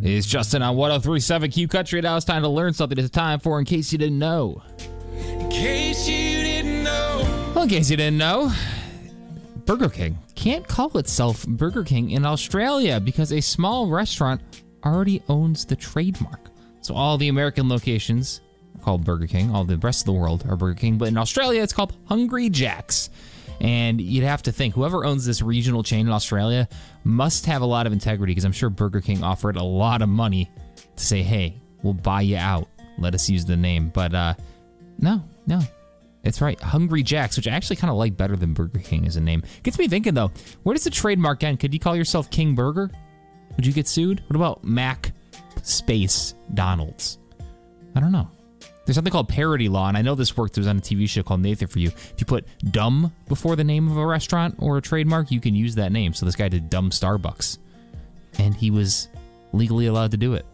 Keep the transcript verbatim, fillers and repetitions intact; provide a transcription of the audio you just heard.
It's Justin on one oh three point seven Q Country. Now it's time to learn something. It's time for In Case You Didn't Know. In case you didn't know. Well, in case you didn't know, Burger King can't call itself Burger King in Australia because a small restaurant already owns the trademark. So all the American locations are called Burger King. All the rest of the world are Burger King. But in Australia, it's called Hungry Jack's. And you'd have to think, whoever owns this regional chain in Australia must have a lot of integrity, because I'm sure Burger King offered a lot of money to say, hey, we'll buy you out. Let us use the name. But uh, no, no. It's right. Hungry Jack's, which I actually kind of like better than Burger King as a name. Gets me thinking, though, where does the trademark end? Could you call yourself King Burger? Would you get sued? What about Mac Space Donald's? I don't know. There's something called parody law, and I know this worked. There was on a T V show called Nathan For You. If you put dumb before the name of a restaurant or a trademark, you can use that name. So this guy did Dumb Starbucks, and he was legally allowed to do it.